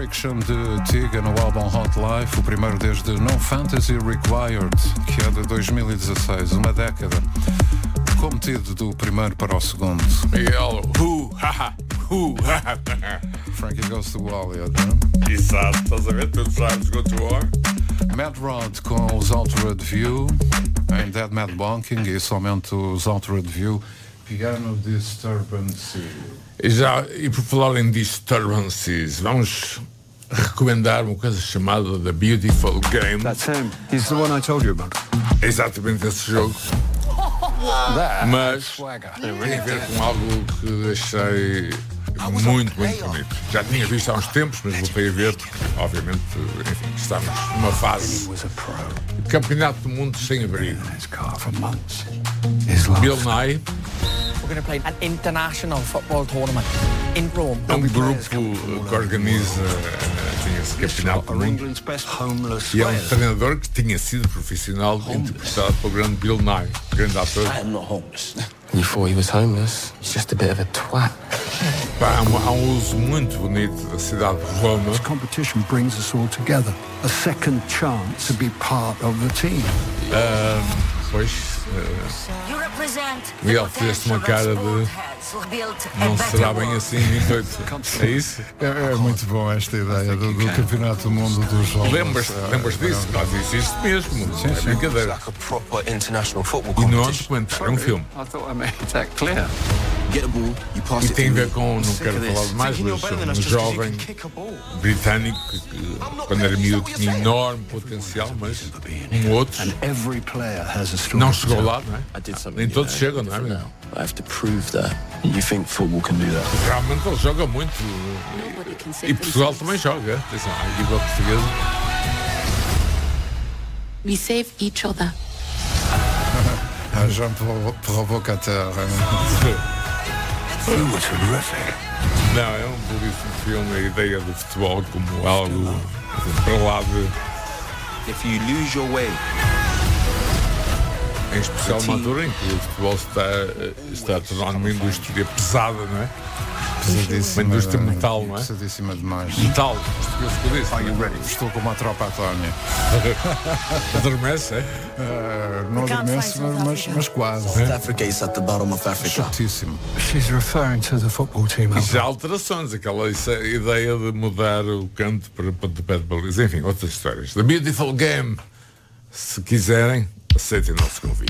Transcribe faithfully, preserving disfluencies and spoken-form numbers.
Fiction de Tiga no álbum Hot Life, o primeiro desde No Fantasy Required, que é de dois mil e dezasseis, uma década. Cometido do primeiro para o segundo. Miguel, hu, haha, hu, haha. Frankie Goes to Wally, não? Exato, estás a ver? Todos sabes go to war. Mad Rod com os Altered View, em Dead Mad Bonking, e somente os Altered View. Piano Disturbance. E, já, e por falar em Disturbances, vamos recomendar uma coisa chamada The Beautiful Game. That's him. He's the one I told you about. É exatamente esse jogo. Mas tem a ver com algo que achei muito, muito bonito. Já tinha visto há uns tempos, mas voltei a ver. Obviamente, enfim, estamos numa fase de campeonato do mundo sem abrigo. Bill Nye. We're going to play an international football tournament in Rome. É um grupo que organiza uh, esse campeonato do mundo. E é um treinador que tinha sido profissional, interpretado pelo grande Bill Nye, grande ator. I'm not homeless. You thought he was homeless? He's just a bit of a twat. Há um, há um uso muito bonito da cidade de Roma. This competition brings us all together. A second chance to be part of the team. Uh, pois, uh, Miguel, fizeste uma cara de não será bem assim em vinte e oito. É isso? É, é muito bom esta ideia do, do campeonato do mundo dos jogos. Lembras, é, lembras disso? Nós existe mesmo. Sim, é sim. brincadeira. E não é um documentário, é um filme. I thought I made that clear. E tem a ver com, não quero falar demais, mas um jovem britânico que quando era miúdo tinha enorme potencial, mas um outro And every player has a story. não chegou lá, não é? Nem todos chegam, não é? Amigo? I have to prove that. You think football can do that? Realmente ele joga muito. E Portugal também joga. Atenção, a equipa portuguesa. We save each other. Ah, Jean Provocateur. Oh, terrific. Não, é um belíssimo filme. A ideia do futebol como algo assim, para lá de. If you lose your way, Em especial numa altura em que o futebol está, está a tornar uma indústria pesada, não é? Pesadíssima. Uma indústria metal, não é? Pesadíssima demais. Metal, português que eu disse. Estou com uma tropa atónia. Adormece, é? Uh, não adormeço, mas, mas quase. South Africa is at the bottom of Africa. Chatíssimo. She's referring to the football team. E já há alterações, aquela ideia de mudar o canto para pontapé de baliza. Enfim, outras histórias. The Beautiful Game. Se quiserem, aceitem o nosso convite.